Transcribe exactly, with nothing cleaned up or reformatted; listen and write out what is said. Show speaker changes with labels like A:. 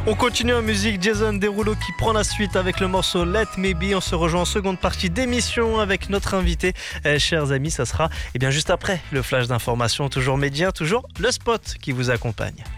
A: On continue en musique, Jason Derulo qui prend la suite avec le morceau Let Me Be. On se rejoint en seconde partie d'émission avec notre invité. Euh, chers amis, ça sera eh bien, juste après le flash d'information, toujours média, toujours le spot qui vous accompagne.